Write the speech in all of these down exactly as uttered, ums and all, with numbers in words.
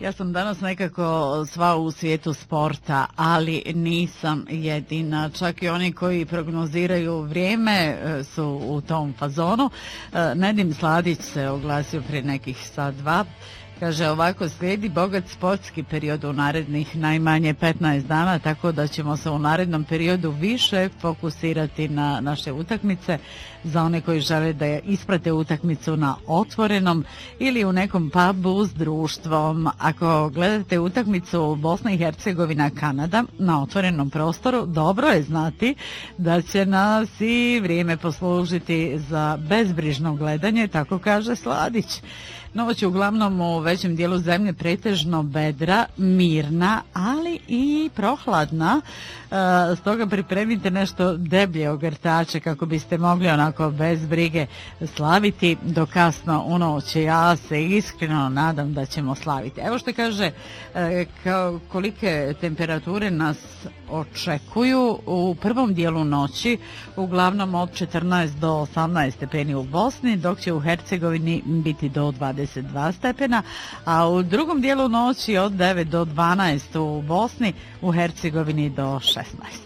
Ja sam danas nekako sva u svijetu sporta, ali nisam jedina. Čak i oni koji prognoziraju vrijeme su u tom fazonu. Nedim Sladić se oglasio prije nekih sat dva. Kaže, ovako slijedi bogat sportski period u narednih najmanje petnaest dana, tako da ćemo se u narednom periodu više fokusirati na naše utakmice. Za one koji žele da isprate utakmicu na otvorenom ili u nekom pubu s društvom. Ako gledate utakmicu Bosna i Hercegovina Kanada na otvorenom prostoru, dobro je znati da će nas i vrijeme poslužiti za bezbrižno gledanje, tako kaže Sladić. Noć uglavnom u većem dijelu zemlje pretežno bedra, mirna, ali i prohladna. E, stoga pripremite nešto deblje ogrtače kako biste mogli onako bez brige slaviti do kasno u noć. Ja se iskreno nadam da ćemo slaviti. Evo što kaže e, kao, kolike temperature nas očekuju u prvom dijelu noći, uglavnom od četrnaest do osamnaest stepeni u Bosni, dok će u Hercegovini biti do dvadeset dva stepena, a u drugom dijelu noći od devet do dvanaest u Bosni, u Hercegovini do šesnaest.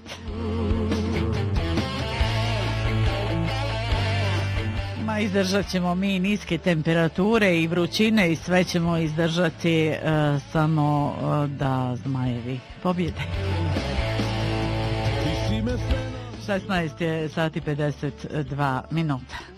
Ma izdržat ćemo mi niske temperature i vrućine i sve ćemo izdržati uh, samo uh, da Zmajevi pobjede. šesnaest je sati pedeset dva minuta.